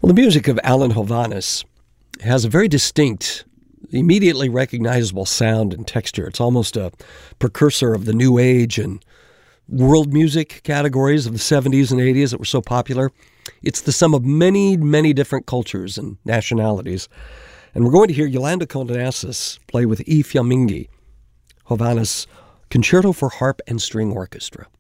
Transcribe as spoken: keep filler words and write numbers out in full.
Well, the music of Alan Hovhaness has a very distinct, immediately recognizable sound and texture. It's almost a precursor of the New Age and world music categories of the seventies and eighties that were so popular. It's the sum of many, many different cultures and nationalities. And we're going to hear Yolanda Kondanassis play with E. Fiammingi, Hovhaness Concerto for Harp and String Orchestra.